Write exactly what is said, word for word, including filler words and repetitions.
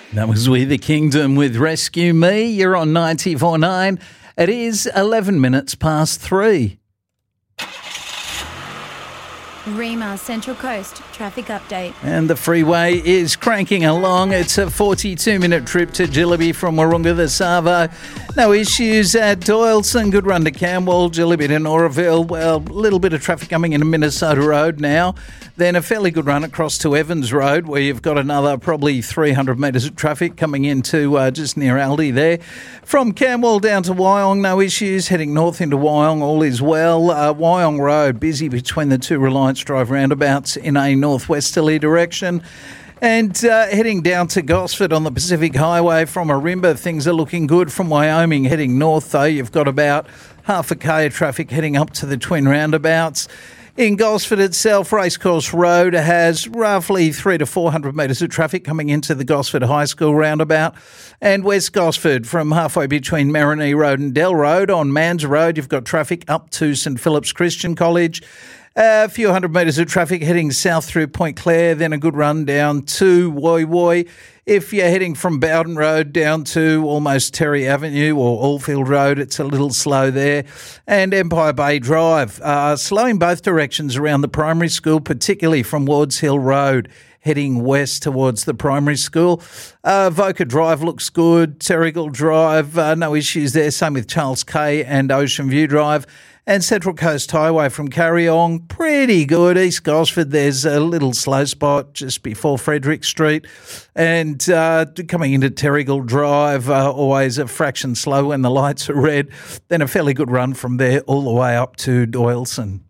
That was We the Kingdom with Rescue Me. You're on ninety-four point nine. It is eleven minutes past three. Rima Central Coast traffic update. And the freeway is cranking along. It's a forty-two minute trip to Jillaby from Wahroonga to Savo. No issues at Doyleson. Good run to Camwell, Jillaby to Noraville. Well, a little bit of traffic coming into Minnesota Road now. Then a fairly good run across to Evans Road, where you've got another probably three hundred metres of traffic coming into uh, just near Aldi there. From Camwell down to Wyong, no issues. Heading north into Wyong, all is well. Uh, Wyong Road, busy between the two Reliance Drive roundabouts in a northwesterly direction. And uh, heading down to Gosford on the Pacific Highway from Arimba, things are looking good. From Wyoming heading north, though, you've got about half a K of traffic heading up to the twin roundabouts. In Gosford itself, Racecourse Road has roughly three to four hundred metres of traffic coming into the Gosford High School roundabout. And West Gosford, from halfway between Marinee Road and Dell Road on Mans Road, you've got traffic up to St Philip's Christian College. Uh, a few hundred metres of traffic heading south through Point Clare, then a good run down to Woy Woy. If you're heading from Bowden Road down to almost Terry Avenue or Allfield Road, it's a little slow there. And Empire Bay Drive, uh, slow in both directions around the primary school, particularly from Wards Hill Road, heading west towards the primary school. Uh, Voca Drive looks good. Terrigal Drive, uh, no issues there. Same with Charles K and Ocean View Drive. And Central Coast Highway from Carryong, pretty good. East Gosford, there's a little slow spot just before Frederick Street. And uh, coming into Terrigal Drive, uh, always a fraction slow when the lights are red. Then a fairly good run from there all the way up to Doyleson.